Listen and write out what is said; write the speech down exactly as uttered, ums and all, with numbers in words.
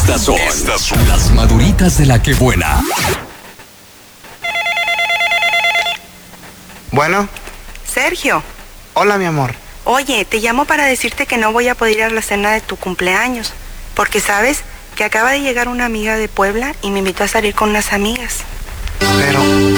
Estas son, Estas son las maduritas de la que buena. Bueno. Sergio. Hola, mi amor. Oye, te llamo para decirte que no voy a poder ir a la cena de tu cumpleaños, porque sabes que acaba de llegar una amiga de Puebla y me invitó a salir con unas amigas.